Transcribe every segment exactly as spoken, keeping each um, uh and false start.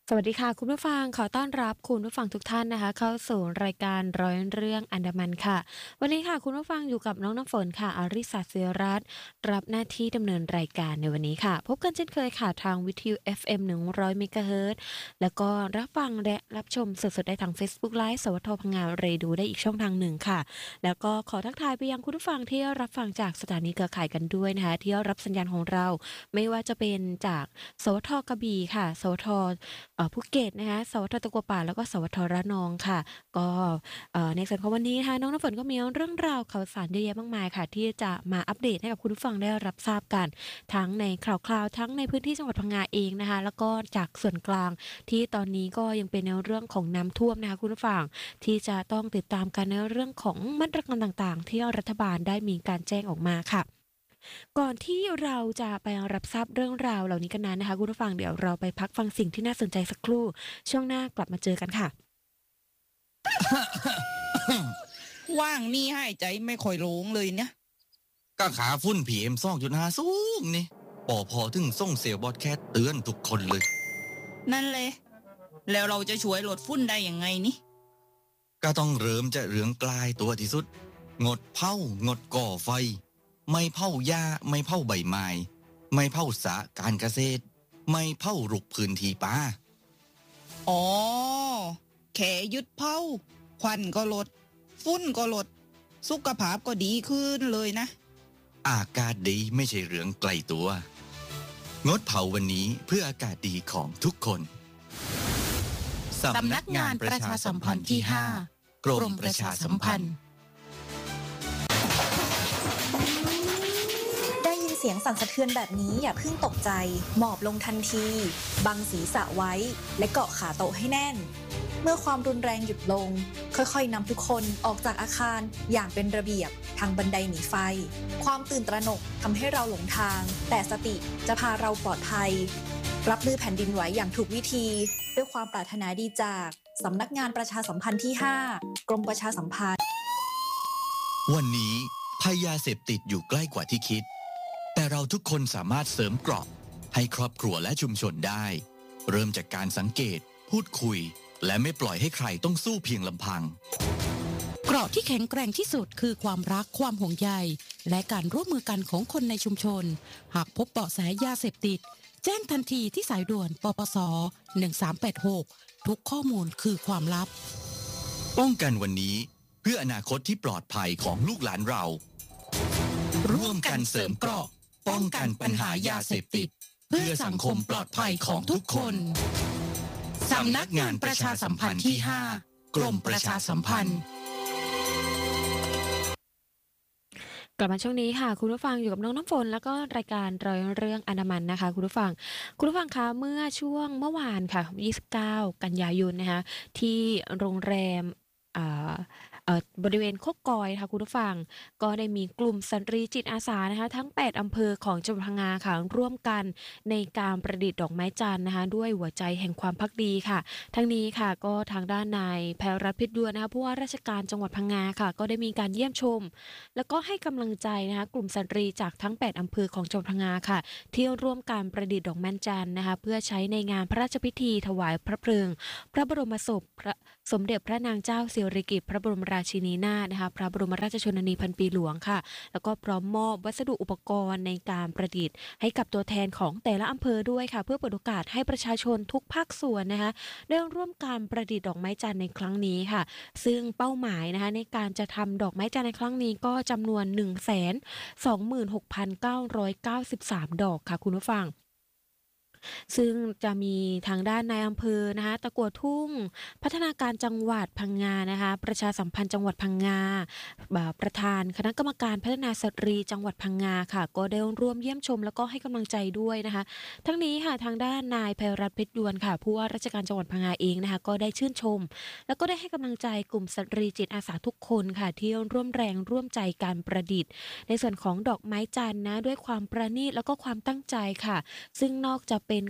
สวัสดีค่ะคุณผู้ฟังขอต้อนรับคุณผู้ฟังทุกท่านนะคะเข้าสู่รายการร้อยเรื่องอันดามันค่ะวันนี้ค่ะคุณผู้ฟังอยู่กับน้องน้ำฝนค่ะอาริสาศิรัตน์รับหน้าที่ดำเนินรายการในวันนี้ค่ะพบกันเช่นเคยค่ะทางวิทยุ เอฟ เอ็ม หนึ่งร้อยเมกะเฮิรตซ์แล้วก็รับฟังและรับชมสดๆได้ทาง Facebook Live สวทพังงาเรดูได้อีกช่องทางหนึ่งค่ะแล้วก็ขอทักทายไปยังคุณผู้ฟังที่รับฟังจากสถานีเครือข่ายกันด้วยนะคะที่รับสัญญาณของเราไม่ว่าจะเป็นจากสวทกระบี่ค่ะสวท เอ่อภูเก็ตนะคะสวทตะกัวป่าแล้วก็สวทระนองค่ะก็เอ่อในส่วนของวันนี้นะคะน้องน้ำฝนก็มีเรื่องราวข่าวสารเยอะแยะมากมายค่ะที่จะมาอัปเดตให้กับคุณผู้ฟังได้รับทราบกันทั้งในข่าวคราวทั้งในพื้นที่จังหวัดพังงาเองนะคะแล้วก็จากส่วนกลางที่ตอนนี้ก็ยังเป็นในเรื่องของน้ำท่วมนะคะคุณผู้ฟังที่จะต้องติดตามกันในเรื่องของมาตรการต่างๆที่รัฐบาลได้มีการแจ้งออกมาค่ะ ก่อนที่เราจะไปรับทราบเรื่องราวเหล่านี้กันนั้นนะคะคุณผู้ฟังเดี๋ยวเราไปพักฟังสิ่งที่น่าสนใจสักครู่ช่วงหน้ากลับมาเจอกันค่ะว่างนี่หายใจไม่ค่อยโล่งเลยเนี่ยก็ขาฝุ่น พี เอ็ม สองจุดห้า สูงนี่ปอพอถึงส่งเซลล์บอดแคสเตือนทุกคนเลยนั่นเลยแล้วเราจะช่วยลดฝุ่นได้ยังไงนี่ก็ต้องเริ่มจะเรื่องกลายตัวที่สุดงดเผางดก่อไฟไม่เผาหญ้าไม่เผาใบไม้ไม่เผาสระการเกษตรไม่เผารุกพื้นที่ป่าอ๋อแค่หยุดเผาควันก็ลดฝุ่นก็ลดสุขภาพก็ดีขึ้นเลยนะอากาศดีไม่ใช่เรื่องไกลตัวงดเผาวันนี้เพื่ออากาศดีของทุกคนสำนักงานประชาสัมพันธ์ที่ห้ากรมประชาสัมพันธ์ได้ยินเสียงสั่นสะเทือนแบบนี้อย่าเพิ่งตกใจหมอบลงทันทีบังศีรษะไว้และเกาะขาโต๊ะให้แน่นเมื่อความรุนแรงหยุดลงค่อยๆนำทุกคนออกจากอาคารอย่างเป็นระเบียบทางบันไดหนีไฟความตื่นตระหนกทำให้เราหลงทางแต่สติจะพาเราปลอดภัยรับมือแผ่นดินไหวอย่างถูกวิธีด้วยความปรารถนาดีจากสำนักงานประชาสัมพันธ์ที่ห้ากรมประชาสัมพันธ์วันนี้ภัยยาเสพติดอยู่ใกล้กว่าที่คิดแต่เราทุกคนสามารถเสริมเกราะให้ครอบครัวและชุมชนได้เริ่มจากการสังเกตพูดคุยและไม่ปล่อยให้ใครต้องสู้เพียงลำพังเกราะที่แข็งแกร่งที่สุดคือความรักความห่วงใยและการร่วมมือกันของคนในชุมชนหากพบเบาะแสยาเสพติดแจ้งทันทีที่สายด่วนปปสหนึ่งสามแปดหกทุกข้อมูลคือความลับป้องกันวันนี้เพื่ออนาคตที่ปลอดภัยของลูกหลานเราร่วมกันเสริมเกราะป้องกันปัญหายาเสพติดเพื่อสังคมปลอดภัยของทุกคนสำนักงานประชาสัมพันธ์ที่ห้ากรมประชาสัมพันธ์กลับมาช่วงนี้ค่ะคุณผู้ฟังอยู่กับน้องน้ำฝนแล้วก็รายการร้อยเรื่องอันดามันนะคะคุณผู้ฟังคุณผู้ฟังคะเมื่อช่วงเมื่อวานค่ะยี่สิบเก้ากันยายนนะคะที่โรงแรมอ่าเอ่อบริเวณโคกกอยค่ะคุณผู้ฟังก็ได้มีกลุ่มสตรีจิตอาสานะคะทั้งแปดอำเภอของจังหวัดพังงาค่ะร่วมกันในการประดิษฐ์ดอกไม้จันทร์นะคะด้วยหัวใจแห่งความภักดีค่ะทั้งนี้ค่ะก็ทางด้านนายแพรรัตน์เพชรด้วนนะคะผู้ว่าราชการจังหวัดพังงาค่ะก็ได้มีการเยี่ยมชมแล้วก็ให้กำลังใจนะคะกลุ่มสตรีจากทั้งแปดอำเภอของจังหวัดพังงาค่ะที่ร่วมการประดิษฐ์ดอกไม้จันทร์นะคะเพื่อใช้ในงานพระราชพิธีถวายพระเพลิงพระบรมศพพระสมเด็จพระนางเจ้าสิริกิติ์พระบรมราชินีนาถนะคะพระบรมราชชนนีพันปีหลวงค่ะแล้วก็พร้อมมอบวัสดุอุปกรณ์ในการประดิษฐ์ให้กับตัวแทนของแต่ละอำเภอด้วยค่ะเพื่อเปิดโอกาสให้ประชาชนทุกภาคส่วนนะคะได้ร่วมการประดิษฐ์ดอกไม้จันทร์ในครั้งนี้ค่ะซึ่งเป้าหมายนะคะในการจะทำดอกไม้จันทร์ในครั้งนี้ก็จำนวน หนึ่งแสนสองหมื่นหกพันเก้าร้อยเก้าสิบสาม ดอกค่ะคุณผู้ฟังซึ่งจะมีทางด้านนายอำเภอนะคะตะกั่วทุ่งพัฒนาการจังหวัดพังงานะคะประชาสัมพันธ์จังหวัดพังงาประธานคณะกรรมการพัฒนาสตรีจังหวัดพังงาค่ะก็ได้ร่วมเยี่ยมชมแล้วก็ให้กำลังใจด้วยนะคะทั้งนี้ค่ะทางด้านนายไพรัตน์เพชรดวนค่ะผู้ว่าราชการจังหวัดพังงาเองนะคะก็ได้ชื่นชมแล้วก็ได้ให้กำลังใจกลุ่มสตรีจิตอาสาทุกคนค่ะที่ร่วมแรงร่วมใจการประดิษฐ์ในส่วนของดอกไม้จันทร์นะด้วยความประณีตแล้วก็ความตั้งใจค่ะซึ่งนอกจากเป็น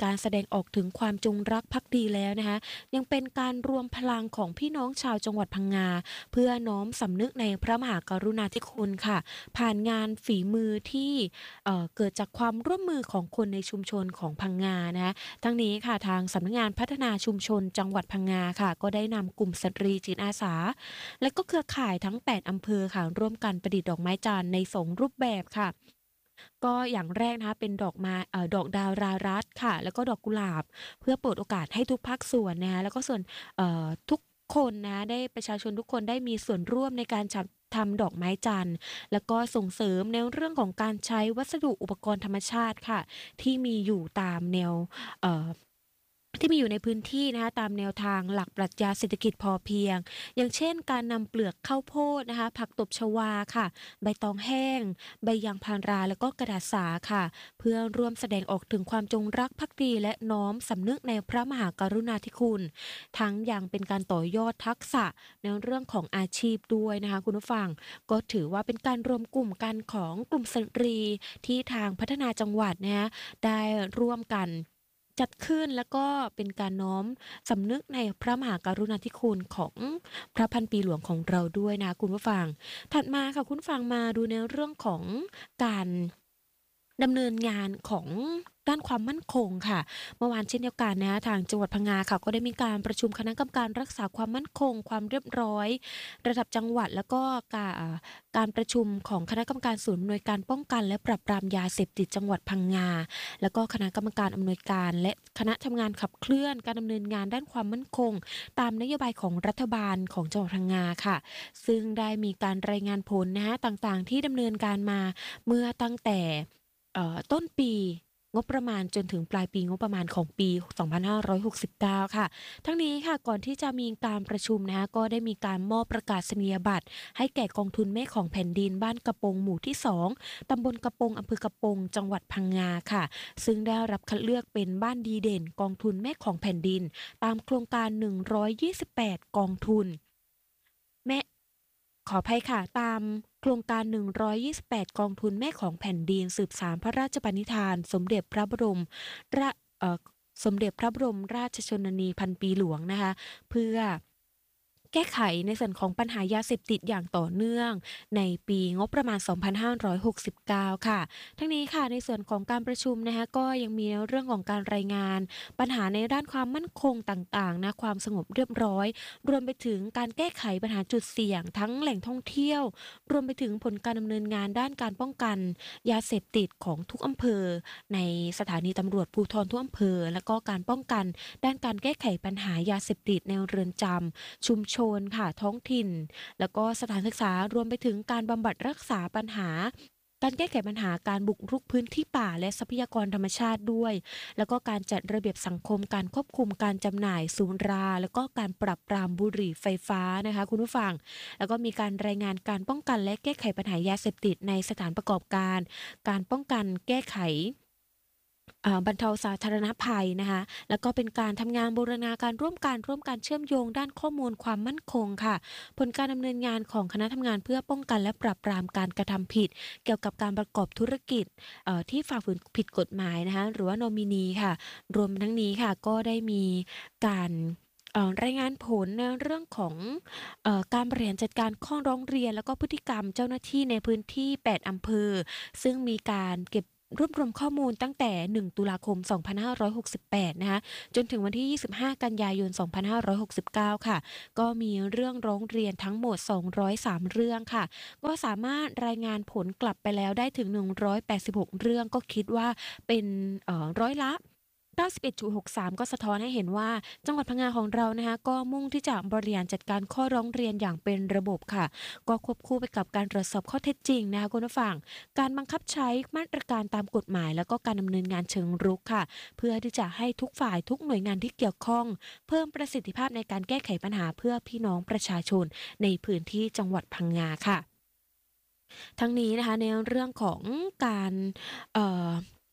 การแสดงออกถึงความจงรักภักดีแล้วนะคะยังเป็นการรวมพลังของพี่น้องชาวจังหวัดพังงาเพื่อน้อมสำนึกในพระมหากรุณาธิคุณค่ะผ่านงานฝีมือที่เอ่อเกิดจากความร่วมมือของคนในชุมชนของพังงานะคะทั้งนี้ค่ะทางสำนักงานพัฒนาชุมชนจังหวัดพังงาค่ะก็ได้นำกลุ่มสตรีจิตอาสาและก็เครือข่ายทั้งแปดอำเภอค่ะร่วมกันประดิษฐ์ดอกไม้จันทร์ในสองรูปแบบค่ะก็อย่างแรกนะคะเป็นดอกไม้เอ่อดอกดาวรารัตน์ค่ะแล้วก็ดอกกุหลาบเพื่อเปิดโอกาสให้ทุกภาคส่วนนะคะแล้วก็ส่วนเอ่อทุกคนนะได้ประชาชนทุกคนได้มีส่วนร่วมในการจัดทำดอกไม้จันทร์แล้วก็ส่งเสริมในเรื่องของการใช้วัสดุอุปกรณ์ธรรมชาติค่ะที่มีอยู่ตามแนวเอ่อ ที่มีอยู่ในพื้นที่นะคะตามแนวทางหลักปรัชญาเศรษฐกิจพอเพียงอย่างเช่นการนำเปลือกข้าวโพดนะคะผักตบชวาค่ะใบตองแห้งใบยางพาราแล้วก็กระดาษสาค่ะเพื่อร่วมแสดงออกถึงความจงรักภักดีและน้อมสำนึกในพระมหากรุณาธิคุณทั้งยังเป็นการต่อยอดทักษะในเรื่องของอาชีพด้วยนะคะคุณผู้ฟังก็ถือว่าเป็นการรวมกลุ่มกันของกลุ่มสตรีที่ทางพัฒนาจังหวัดนะคะได้ร่วมกัน จัดขึ้นแล้วก็เป็นการน้อมสำนึกในพระมหากรุณาธิคุณของพระพันปีหลวงของเราด้วยนะคุณผู้ฟังถัดมาค่ะคุณผู้ฟังมาดูในเรื่องของการดำเนินงานของด้านความมั่นคงค่ะเมื่อวานเช่นเดียวกันนะทางจังหวัดพังงาค่ะก็ได้มีการประชุมคณะกรรมการรักษาความมั่นคงความเรียบร้อยระดับจังหวัดแล้วก็การการประชุมของคณะกรรมการศูนย์อำนวยการป้องกันและปราบปรามยาเสพติดจังหวัดพังงาแล้วก็คณะกรรมการอำนวยการและคณะทำงานขับเคลื่อนการดำเนินงานด้านความมั่นคงตามนโยบายของรัฐบาลของจังหวัดพังงาค่ะซึ่งได้มีการรายงานผลนะฮะต่างๆที่ดำเนินการมาเมื่อตั้งแต่เอ่อต้นปีงบประมาณจนถึงปลายปีงบประมาณของปี สองพันห้าร้อยหกสิบเก้า ค่ะทั้งนี้ค่ะก่อนที่จะมีการประชุมนะคะก็ได้มีการมอบประกาศนียบัตรให้แก่กองทุนแม่ของแผ่นดินบ้านกระโปงหมู่ที่สองตำบลกระโปงอำเภอกระโปงจังหวัดพังงาค่ะซึ่งได้รับคัดเลือกเป็นบ้านดีเด่นกองทุนแม่ของแผ่นดินตามโครงการหนึ่งร้อยยี่สิบแปดกองทุนแม่ ขออภัยค่ะตามโครงการหนึ่งร้อยยี่สิบแปดกองทุนแม่ของแผ่นดินสืบสานพระราชปณิธานสมเด็จพระบรมราเอ่อสมเด็จพระบรมราชชนนีพันปีหลวงนะคะเพื่อแก้ไขในส่วนของปัญหายาเสพติดอย่างต่อเนื่องในปีงบประมาณ สองพันห้าร้อยหกสิบเก้า ค่ะทั้งนี้ค่ะในส่วนของการประชุมนะคะก็ยังมีเรื่องของการรายงานปัญหาในด้านความมั่นคงต่างๆนะความสงบเรียบร้อยรวมไปถึงการแก้ไขปัญหาจุดเสี่ยงทั้งแหล่งท่องเที่ยวรวมไปถึงผลการดำเนินงานด้านการป้องกันยาเสพติดของทุกอำเภอในสถานีตำรวจภูธรทุกอำเภอแล้วก็การป้องกันด้านการแก้ไขปัญหายาเสพติดในเรือนจำชุมชนค่ะท้องถิ่นแล้วก็สถานศึกษารวมไปถึงการบำบัดรักษาปัญหาการแก้ไขปัญหาการบุกรุกพื้นที่ป่าและทรัพยากรธรรมชาติด้วยแล้วก็การจัดระเบียบสังคมการควบคุมการจำหน่ายสุราแล้วก็การปรับปรามบุหรี่ไฟฟ้านะคะคุณผู้ฟังแล้วก็มีการรายงานการป้องกันและแก้ไขปัญหายาเสพติดในสถานประกอบการการป้องกันแก้ไขอ่าบรรเทาสาธารณภัยนะคะแล้วก็เป็นการทำงานบูรณาการร่วมกันร่วมกันเชื่อมโยงด้านข้อมูลความมั่นคงค่ะผลการดำเนินงานของคณะทำงานเพื่อป้องกันและปราบปรามการกระทำผิดเกี่ยวกับการประกอบธุรกิจเอ่อที่ฝ่าฝืนผิดกฎหมายนะคะหรือว่าโนมินีค่ะรวมทั้งนี้ค่ะก็ได้มีการเอ่อรายงานผลในเรื่องของเอ่อการบริหารจัดการข้อร้องเรียนแล้วก็พฤติกรรมเจ้าหน้าที่ในพื้นที่แปดอำเภอซึ่งมีการเก็บรวบรวมข้อมูลตั้งแต่หนึ่งตุลาคมสองพันห้าร้อยหกสิบแปดนะคะจนถึงวันที่ยี่สิบห้ากันยายนสองพันห้าร้อยหกสิบเก้าค่ะก็มีเรื่องร้องเรียนทั้งหมดสองร้อยสามเรื่องค่ะก็สามารถรายงานผลกลับไปแล้วได้ถึงหนึ่งร้อยแปดสิบหกเรื่องก็คิดว่าเป็นเอ่อร้อยละเก้าสิบเอ็ดจุดหกสาม ก็สะท้อนให้เห็นว่าจังหวัดพังงาของเรานะคะก็มุ่งที่จะบริหารจัดการข้อร้องเรียนอย่างเป็นระบบค่ะก็ควบคู่ไปกับการตรวจสอบข้อเท็จจริงนะคะคุณผู้ฟังการบังคับใช้มาตรการตามกฎหมายแล้วก็การดำเนินงานเชิงรุกค่ะเพื่อที่จะให้ทุกฝ่ายทุกหน่วยงานที่เกี่ยวข้องเพิ่มประสิทธิภาพในการแก้ไขปัญหาเพื่อพี่น้องประชาชนในพื้นที่จังหวัดพังงาค่ะทั้งนี้นะคะในเรื่องของการเอ่อ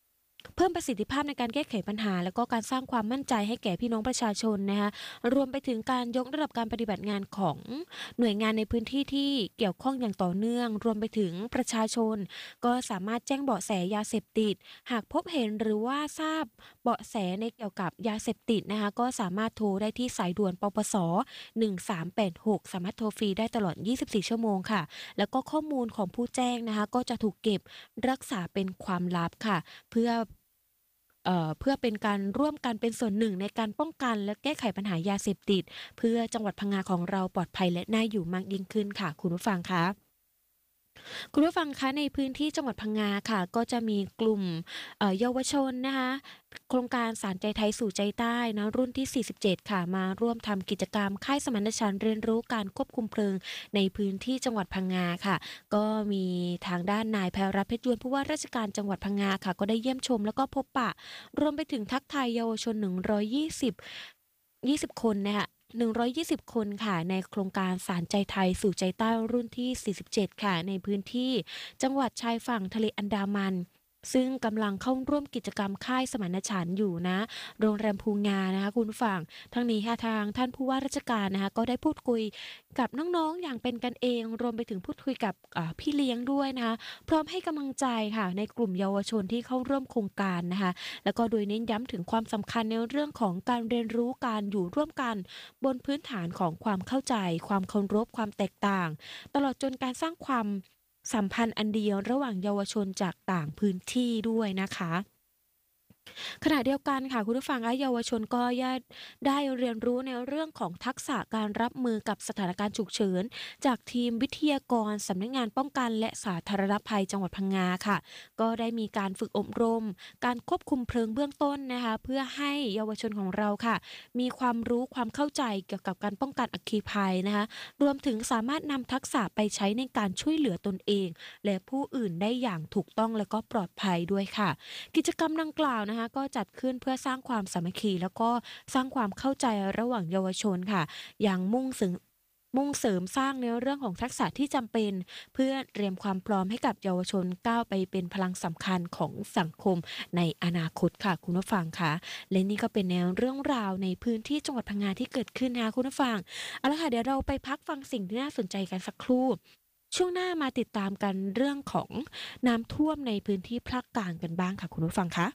เพิ่มประสิทธิภาพในการแก้ไขปัญหาและก็การสร้างความมั่นใจให้แก่พี่น้องประชาชนนะคะรวมไปถึงการยกระดับการปฏิบัติงานของหน่วยงานในพื้นที่ที่เกี่ยวข้องอย่างต่อเนื่องรวมไปถึงประชาชนก็สามารถแจ้งเบาะแสยาเสพติดหากพบเห็นหรือว่าทราบเบาะแสในเกี่ยวกับยาเสพติดนะคะก็สามารถโทรได้ที่สายด่วนปปสหนึ่งสามแปดหกสามารถโทรฟรีได้ตลอดยี่สิบสี่ชั่วโมงค่ะแล้วก็ข้อมูลของผู้แจ้งนะคะก็จะถูกเก็บรักษาเป็นความลับค่ะเพื่อเอ่อเพื่อเป็นการร่วมกันเป็นส่วนหนึ่งในการป้องกันและแก้ไขปัญหายาเสพติดเพื่อจังหวัดพังงาของเราปลอดภัยและน่าอยู่มากยิ่งขึ้นค่ะคุณผู้ฟังคะคุณผู้ฟังคะในพื้นที่จังหวัดพังงาค่ะก็จะมีกลุ่มเอ่อเยาวชนนะคะโครงการสานใจไทยสู่ใจใต้นะรุ่นที่สี่สิบเจ็ดค่ะมาร่วมทำกิจกรรมค่ายสมานฉันท์เรียนรู้การควบคุมเพลิงในพื้นที่จังหวัดพังงาค่ะก็มีทางด้านนายไพรัตน์เพชรยวนผู้ว่าราชการจังหวัดพังงาค่ะก็ได้เยี่ยมชมแล้วก็พบปะรวมไปถึงทักทายเยาวชนหนึ่งร้อยยี่สิบ ยี่สิบคนนะคะหนึ่งร้อยยี่สิบคนค่ะในโครงการสานใจไทยสู่ใจใต้รุ่นที่สี่สิบเจ็ดค่ะในพื้นที่จังหวัดชายฝั่งทะเลอันดามันซึ่งกำลังเข้าร่วมกิจกรรมค่ายสมานฉันท์อยู่นะโรงแรมภูงานะคะคุณผู้ฟังทั้งนี้ค่ะทางท่านผู้ว่าราชการนะคะก็ได้พูดคุยกับน้องๆอย่างเป็นกันเองรวมไปถึงพูดคุยกับอ่าพี่เลี้ยงด้วยนะคะพร้อมให้กำลังใจค่ะในกลุ่มเยาวชนที่เข้าร่วมโครงการนะคะแล้วก็โดยเน้นย้ำถึงความสำคัญในเรื่องของการเรียนรู้การอยู่ร่วมกันบนพื้นฐานของความเข้าใจความเคารพความแตกต่างตลอดจนการสร้างความสัมพันธ์อันเดียวระหว่างเยาวชนจากต่างพื้นที่ด้วยนะคะขณะเดียวกันค่ะคุณผู้ฟังและเยาวชนก็ได้เรียนรู้ในเรื่องของทักษะการรับมือกับสถานการณ์ฉุกเฉินจากทีมวิทยากรสำนักงานป้องกันและสาธารณภัยจังหวัดพังงาค่ะก็ได้มีการฝึกอบรมการควบคุมเพลิงเบื้องต้นนะคะเพื่อให้เยาวชนของเราค่ะมีความรู้ความเข้าใจเกี่ยวกับการป้องกันอัคคีภัยนะคะรวมถึงสามารถนำทักษะไปใช้ในการช่วยเหลือตนเองและผู้อื่นได้อย่างถูกต้องและก็ปลอดภัยด้วยค่ะกิจกรรมดังกล่าวนะคะก็จัดขึ้นเพื่อสร้างความสามัคคีแล้วก็สร้างความเข้าใจระหว่างเยาวชนค่ะอย่างมุ่งถึงมุ่งเสริมสร้างในเรื่องของทักษะที่จำเป็นเพื่อเตรียมความพร้อมให้กับเยาวชนก้าวไปเป็นพลังสำคัญของสังคมในอนาคตค่ะคุณผู้ฟังค่ะและนี่ก็เป็นแนวเรื่องราวในพื้นที่จังหวัดพังงาที่เกิดขึ้นนะคะคุณผู้ฟังเอาละค่ะเดี๋ยวเราไปพักฟังสิ่งที่น่าสนใจกันสักครู่ช่วงหน้ามาติดตามกันเรื่องของน้ำท่วมในพื้นที่ภาคกลางกันบ้างค่ะคุณผู้ฟังคะ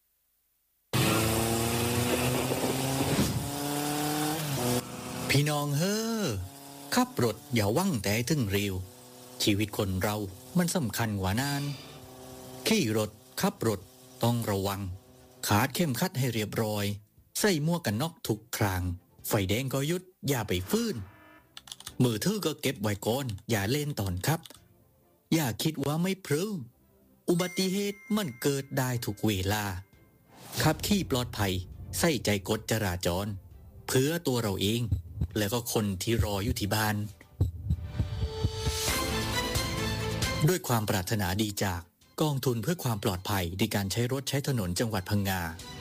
พี่น้องเฮ้อขับรถอย่าว่างแต่ถึงเร็วชีวิตคนเรามันสำคัญกว่านานขี่รถขับรถต้องระวังขาดเข้มขัดให้เรียบร้อยใส่หมวกกันน็อกทุกครั้งไฟแดงก็หยุดอย่าไปฟื้นมือถือก็เก็บไว้ก่อนอย่าเล่นตอนครับอย่าคิดว่าไม่พลื้อุบัติเหตุมันเกิดได้ทุกเวลาขับขี่ปลอดภัยใส่ใจกฎจราจรเพื่อตัวเราเองและก็คนที่รออยู่ที่บ้านด้วยความปรารถนาดีจากกองทุนเพื่อความปลอดภัยในการใช้รถใช้ถนนจังหวัดพังงา